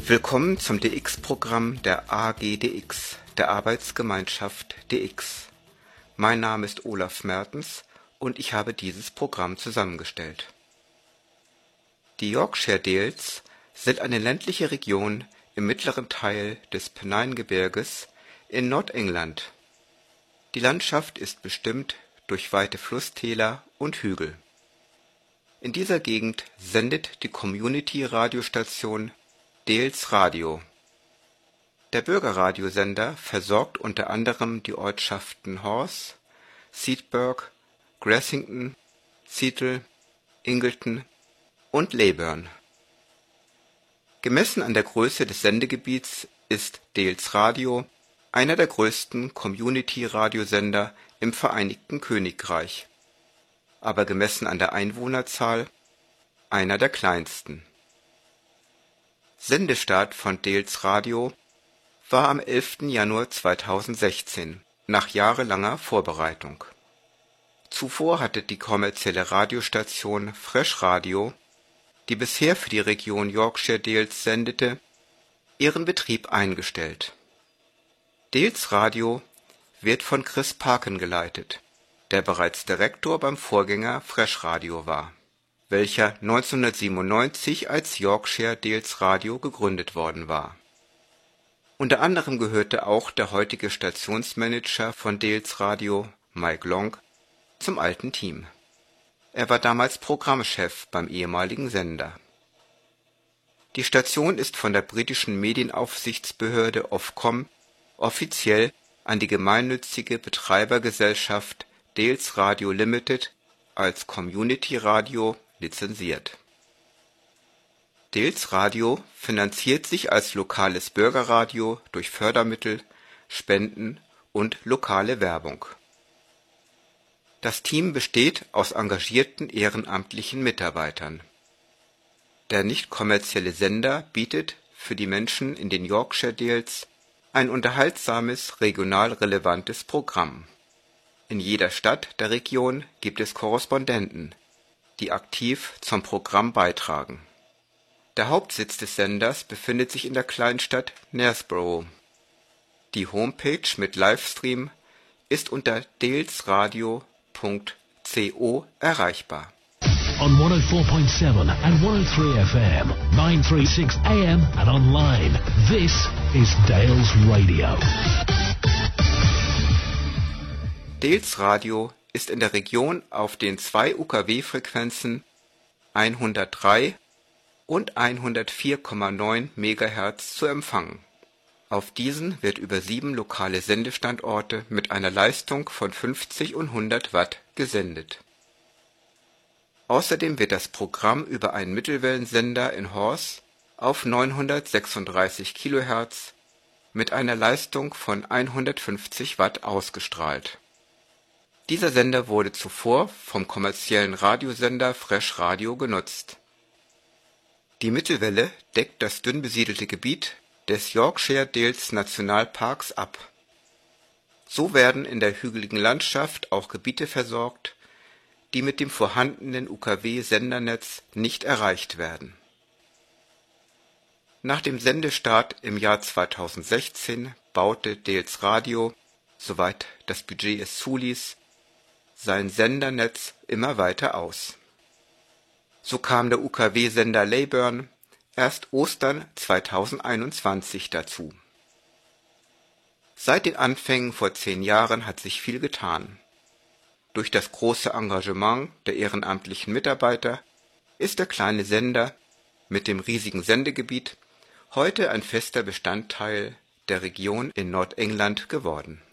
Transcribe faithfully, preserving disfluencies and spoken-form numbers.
Willkommen zum D X-Programm der A G D X, der Arbeitsgemeinschaft D X. Mein Name ist Olaf Mertens und ich habe dieses Programm zusammengestellt. Die Yorkshire Dales sind eine ländliche Region im mittleren Teil des Pennine-Gebirges in Nordengland. Die Landschaft ist bestimmt durch weite Flusstäler und Hügel. In dieser Gegend sendet die Community-Radiostation Dales Radio. Der Bürgerradiosender versorgt unter anderem die Ortschaften Horse, Seaburg, Grassington, Seattle, Ingleton und Leyburn. Gemessen an der Größe des Sendegebiets ist Dales Radio einer der größten Community-Radiosender im Vereinigten Königreich, aber gemessen an der Einwohnerzahl einer der kleinsten. Sendestart von Dales Radio war am elften Januar zweitausendsechzehn, nach jahrelanger Vorbereitung. Zuvor hatte die kommerzielle Radiostation Fresh Radio, die bisher für die Region Yorkshire Dales sendete, ihren Betrieb eingestellt. Dales Radio wird von Chris Parkin geleitet, der bereits Direktor beim Vorgänger Fresh Radio war, welcher neunzehnhundertsiebenundneunzig als Yorkshire Dales Radio gegründet worden war. Unter anderem gehörte auch der heutige Stationsmanager von Dales Radio, Mike Long, zum alten Team. Er war damals Programmchef beim ehemaligen Sender. Die Station ist von der britischen Medienaufsichtsbehörde Ofcom offiziell an die gemeinnützige Betreibergesellschaft Dales Radio Limited als Community Radio lizenziert. Dales Radio finanziert sich als lokales Bürgerradio durch Fördermittel, Spenden und lokale Werbung. Das Team besteht aus engagierten ehrenamtlichen Mitarbeitern. Der nicht kommerzielle Sender bietet für die Menschen in den Yorkshire Dales ein unterhaltsames, regional relevantes Programm. In jeder Stadt der Region gibt es Korrespondenten, die aktiv zum Programm beitragen. Der Hauptsitz des Senders befindet sich in der Kleinstadt Knaresborough. Die Homepage mit Livestream ist unter dalesradio punkt co erreichbar. On one oh four point seven and one oh three F M, nine thirty-six A M and online. This is Dales Radio. Dales Radio ist in der Region auf den zwei U K W-Frequenzen hundertdrei und hundertvier Komma neun Megahertz zu empfangen. Auf diesen wird über sieben lokale Sendestandorte mit einer Leistung von fünfzig und hundert Watt gesendet. Außerdem wird das Programm über einen Mittelwellensender in Horse auf neunhundertsechsunddreißig Kilohertz mit einer Leistung von hundertfünfzig Watt ausgestrahlt. Dieser Sender wurde zuvor vom kommerziellen Radiosender Fresh Radio genutzt. Die Mittelwelle deckt das dünn besiedelte Gebiet des Yorkshire Dales Nationalparks ab. So werden in der hügeligen Landschaft auch Gebiete versorgt, die mit dem vorhandenen U K W-Sendernetz nicht erreicht werden. Nach dem Sendestart im Jahr zweitausendsechzehn baute Dales Radio, soweit das Budget es zuließ, sein Sendernetz immer weiter aus. So kam der U K W-Sender Leyburn erst Ostern zweitausendeinundzwanzig dazu. Seit den Anfängen vor zehn Jahren hat sich viel getan. Durch das große Engagement der ehrenamtlichen Mitarbeiter ist der kleine Sender mit dem riesigen Sendegebiet heute ein fester Bestandteil der Region in Nordengland geworden.